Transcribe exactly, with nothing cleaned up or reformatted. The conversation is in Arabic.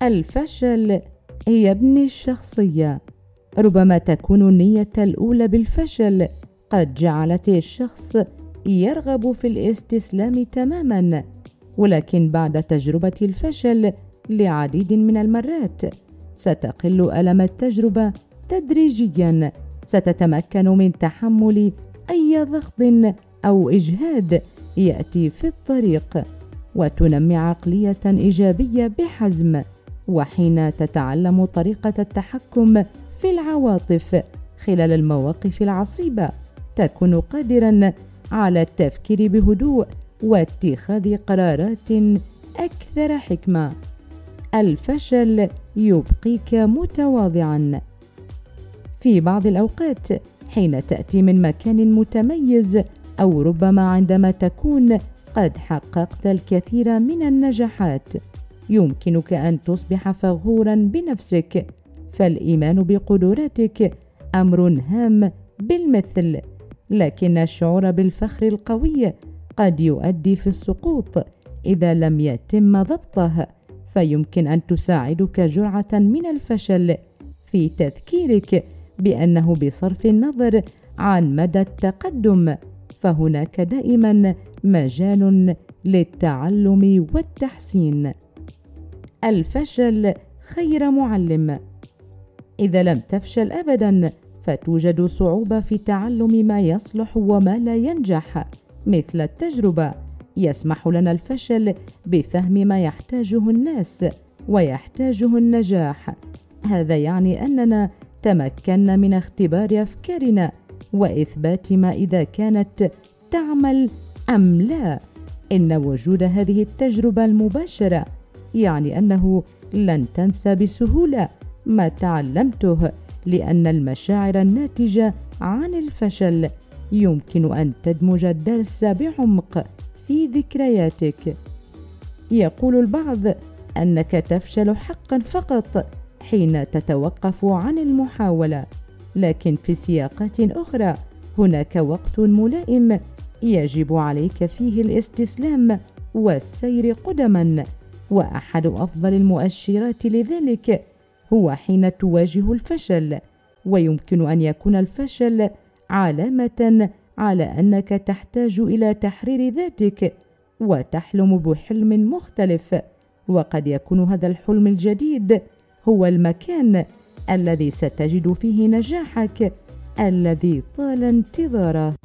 الفشل يبني الشخصية. ربما تكون النية الأولى بالفشل قد جعلت الشخص يرغب في الاستسلام تماما، ولكن بعد تجربة الفشل لعديد من المرات ستقل ألم التجربة تدريجيا، ستتمكن من تحمل أي ضغط أو إجهاد يأتي في الطريق، وتنمي عقلية إيجابية بحزم. وحين تتعلم طريقة التحكم في العواطف خلال المواقف العصيبة تكون قادرا على التفكير بهدوء واتخاذ قرارات أكثر حكمة. الفشل يبقيك متواضعا. في بعض الأوقات حين تأتي من مكان متميز أو ربما عندما تكون قد حققت الكثير من النجاحات يمكنك أن تصبح فخورا بنفسك، فالإيمان بقدراتك أمر هام بالمثل، لكن الشعور بالفخر القوي قد يؤدي في السقوط إذا لم يتم ضبطه، فيمكن أن تساعدك جرعة من الفشل في تذكيرك بأنه بصرف النظر عن مدى التقدم فهناك دائما مجال للتعلم والتحسين. الفشل خير معلم. إذا لم تفشل أبدا فتوجد صعوبة في تعلم ما يصلح وما لا ينجح. مثل التجربة يسمح لنا الفشل بفهم ما يحتاجه الناس ويحتاجه النجاح. هذا يعني أننا تمكنا من اختبار أفكارنا وإثبات ما إذا كانت تعمل أم لا. إن وجود هذه التجربة المباشرة يعني أنه لن تنسى بسهولة ما تعلمته، لأن المشاعر الناتجة عن الفشل يمكن أن تدمج الدرس بعمق في ذكرياتك. يقول البعض أنك تفشل حقا فقط حين تتوقف عن المحاولة، لكن في سياقات أخرى هناك وقت ملائم يجب عليك فيه الاستسلام والسير قدما، وأحد أفضل المؤشرات لذلك هو حين تواجه الفشل. ويمكن أن يكون الفشل علامة على أنك تحتاج إلى تحرير ذاتك وتحلم بحلم مختلف، وقد يكون هذا الحلم الجديد هو المكان الذي ستجد فيه نجاحك الذي طال انتظاره.